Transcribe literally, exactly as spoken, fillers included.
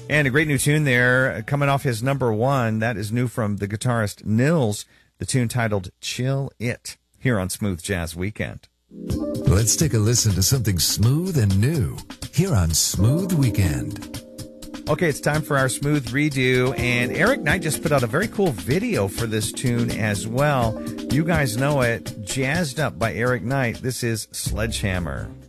And a great new tune there coming off his number one. That is new from the guitarist Nils, the tune titled Chill It, here on Smooth Jazz Weekend. Let's take a listen to something smooth and new here on Smooth Weekend. Okay, it's time for our smooth redo, and Eric Knight just put out a very cool video for this tune as well. You guys know it, Jazzed Up by Eric Knight. This is Sledgehammer.